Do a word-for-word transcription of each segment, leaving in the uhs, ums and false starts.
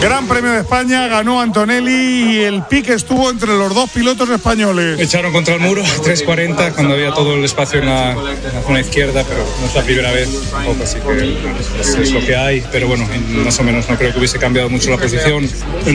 Gran Premio de España, ganó Antonelli y el pique estuvo entre los dos pilotos españoles. Echaron contra el muro, tres cuarenta, cuando había todo el espacio en la, en la zona izquierda, pero no es la primera vez, tampoco, así que es, es lo que hay. Pero bueno, más o menos no creo que hubiese cambiado mucho la posición.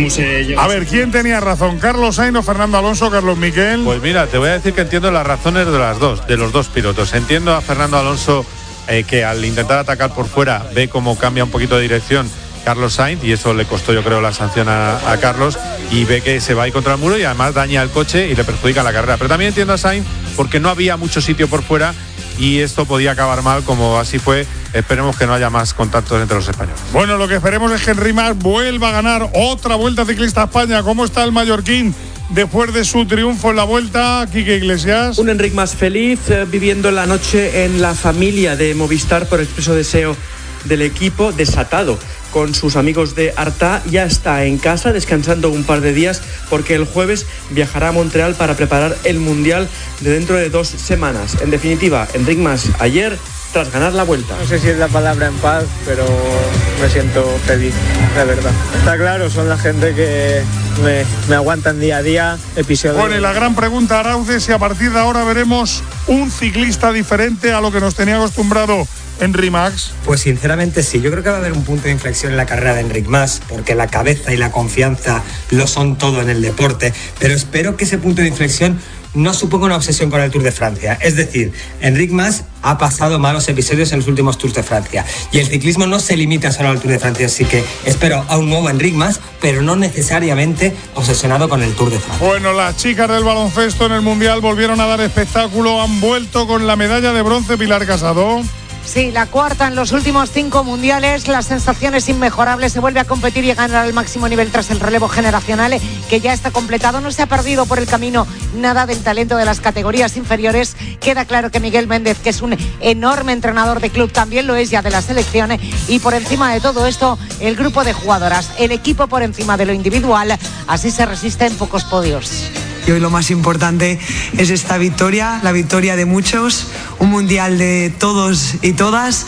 A ver, ¿quién tenía razón? ¿Carlos Sainz o Fernando Alonso? Carlos Miquel. Pues mira, te voy a decir que entiendo las razones de las dos, de los dos pilotos. Entiendo a Fernando Alonso eh, que al intentar atacar por fuera ve cómo cambia un poquito de dirección Carlos Sainz, y eso le costó, yo creo, la sanción a, a Carlos, y ve que se va ahí contra el muro y además daña el coche y le perjudica la carrera. Pero también entiendo a Sainz porque no había mucho sitio por fuera y esto podía acabar mal, como así fue. Esperemos que no haya más contactos entre los españoles. Bueno, lo que esperemos es que Enric Mas vuelva a ganar otra Vuelta Ciclista a España. ¿Cómo está el mallorquín después de su triunfo en la Vuelta, Quique Iglesias? Un Enric Mas feliz, eh, viviendo la noche en la familia de Movistar por expreso deseo del equipo, desatado con sus amigos de Artà. Ya está en casa descansando un par de días porque el jueves viajará a Montreal para preparar el Mundial de dentro de dos semanas. En definitiva, Enric Mas ayer, tras ganar la Vuelta. No sé si es la palabra en paz, pero me siento feliz, de verdad. Está claro, son la gente que me, me aguantan día a día, episodios. Bueno, y la gran pregunta, Arauce, si a partir de ahora veremos un ciclista diferente a lo que nos tenía acostumbrado Enric Mas. Pues sinceramente sí, yo creo que va a haber un punto de inflexión en la carrera de Enric Mas, porque la cabeza y la confianza lo son todo en el deporte, pero espero que ese punto de inflexión no suponga una obsesión con el Tour de Francia. Es decir, Enric Mas ha pasado malos episodios en los últimos Tours de Francia y el ciclismo no se limita solo al Tour de Francia, así que espero a un nuevo Enric Mas, pero no necesariamente obsesionado con el Tour de Francia. Bueno, las chicas del baloncesto en el Mundial volvieron a dar espectáculo, han vuelto con la medalla de bronce. Pilar Casado. Sí, la cuarta en los últimos cinco mundiales, las sensaciones inmejorables, se vuelve a competir y a ganar al máximo nivel tras el relevo generacional que ya está completado. No se ha perdido por el camino nada del talento de las categorías inferiores. Queda claro que Miguel Méndez, que es un enorme entrenador de club, también lo es ya de la selección, y por encima de todo esto, el grupo de jugadoras, el equipo por encima de lo individual, así se resiste en pocos podios. Y hoy lo más importante es esta victoria, la victoria de muchos, un mundial de todos y todas,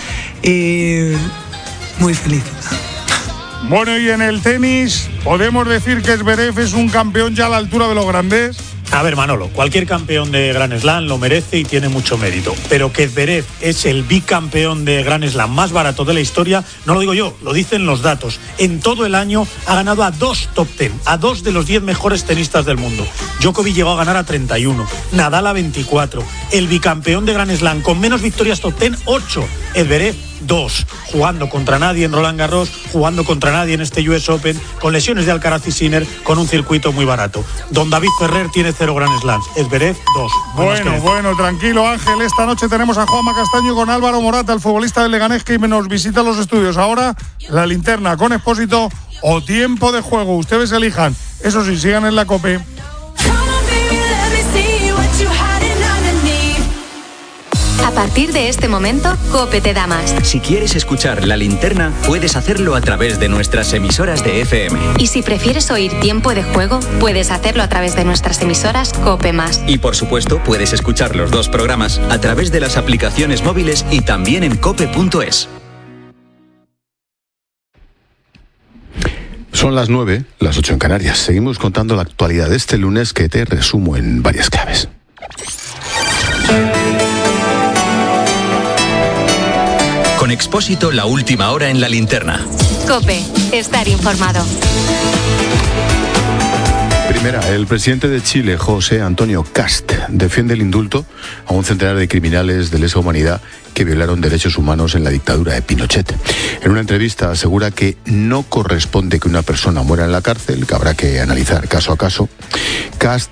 y muy feliz. Bueno, y en el tenis, ¿podemos decir que Zverev es un campeón ya a la altura de los grandes? A ver, Manolo, cualquier campeón de Grand Slam lo merece y tiene mucho mérito, pero que Zverev es el bicampeón de Grand Slam más barato de la historia, no lo digo yo, lo dicen los datos. En todo el año ha ganado a dos top ten, a dos de los diez mejores tenistas del mundo. Djokovic llegó a ganar a treinta y uno, Nadal a veinticuatro, el bicampeón de Grand Slam con menos victorias top ten, ocho, Zverev dos, jugando contra nadie en Roland Garros, jugando contra nadie en este U S Open, con lesiones de Alcaraz y Sinner, con un circuito muy barato. Don David Ferrer tiene cero Grand Slams, Zverev dos. Bueno, bueno, tranquilo, Ángel, esta noche tenemos a Juanma Castaño con Álvaro Morata, el futbolista del Leganés, que nos visita los estudios. Ahora, la linterna con Expósito o tiempo de juego, ustedes elijan. Eso sí, sigan en la COPE. A partir de este momento, COPE te da más. Si quieres escuchar La Linterna, puedes hacerlo a través de nuestras emisoras de F M. Y si prefieres oír Tiempo de Juego, puedes hacerlo a través de nuestras emisoras COPE más. Y por supuesto, puedes escuchar los dos programas a través de las aplicaciones móviles y también en cope punto es. Son las nueve, las ocho en Canarias. Seguimos contando la actualidad de este lunes, que te resumo en varias claves. Con Expósito, la última hora en La Linterna. COPE, estar informado. Primera, el presidente de Chile, José Antonio Kast, defiende el indulto a un centenar de criminales de lesa humanidad que violaron derechos humanos en la dictadura de Pinochet. En una entrevista asegura que no corresponde que una persona muera en la cárcel, que habrá que analizar caso a caso. Kast